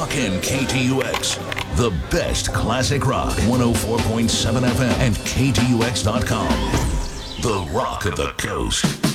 Rock and KTUX. The best classic rock. 104.7 FM and KTUX.com. The Rock of the Coast.